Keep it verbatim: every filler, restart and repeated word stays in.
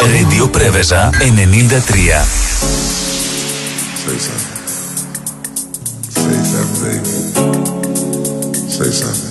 Radio Πρέβεζα ενενήντα τρία. Say something. Say something, baby. Say something.